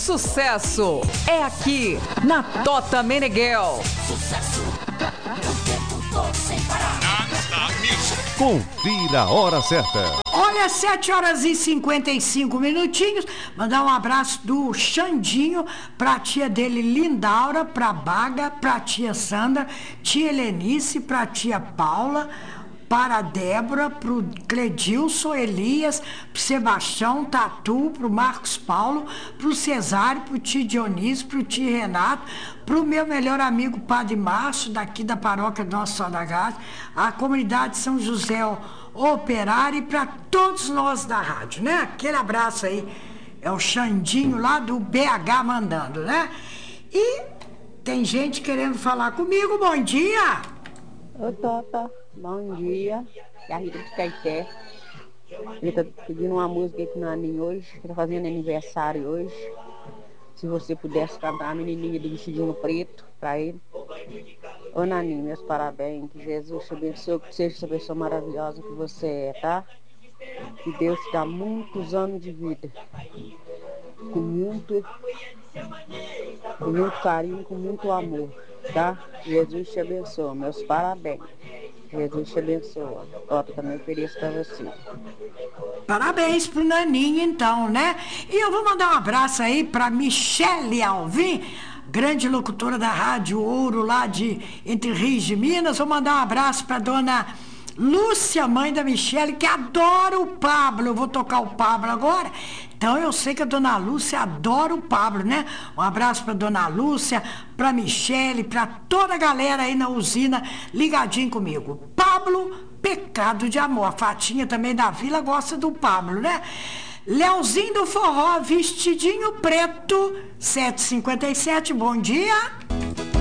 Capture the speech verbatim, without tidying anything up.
sucesso é aqui na Tota Meneghel. Sucesso, o tempo todo sem parar. Confira a hora certa. Olha, sete horas e cinquenta e cinco minutinhos. Mandar um abraço do Xandinho pra tia dele, Lindaura, pra Baga, pra tia Sandra, tia Helenice, pra tia Paula, para a Débora, pro Cledilson, Elias, pro Sebastião, Tatu, pro Marcos Paulo, pro Cesário, pro tio Dionísio, pro tio Renato, pro meu melhor amigo Padre Márcio, daqui da paróquia Nossa Senhora da Graça, a comunidade São José Operário e para todos nós da rádio, né? Aquele abraço aí, é o Xandinho lá do B H mandando, né? E tem gente querendo falar comigo, bom dia! Ô Tota, bom dia, é a Rita de Caeté. Ele tá pedindo uma música aí pro Naninho hoje, que tá fazendo aniversário hoje. Se você pudesse cantar a menininha do vestidinho preto pra ele. Ô Naninho, meus parabéns, que Jesus te abençoe, que seja essa pessoa maravilhosa que você é, tá? Que Deus te dá muitos anos de vida. Com muito, com muito carinho, com muito amor, tá? Jesus te abençoe, meus parabéns. Jesus te abençoe. Tota, também ofereço pra você. Parabéns pro Naninho, então, né? E eu vou mandar um abraço aí pra Michele Alvim, grande locutora da Rádio Ouro, lá de Entre Rios de Minas. Vou mandar um abraço pra dona Lúcia, mãe da Michele, que adora o Pablo. Eu vou tocar o Pablo agora. Então eu sei que a dona Lúcia adora o Pablo, né? Um abraço pra dona Lúcia, pra Michele, pra toda a galera aí na usina ligadinho comigo. Pablo, pecado de amor. A Fatinha também da vila gosta do Pablo, né? Leozinho do Forró, vestidinho preto, sete e cinquenta e sete, bom dia.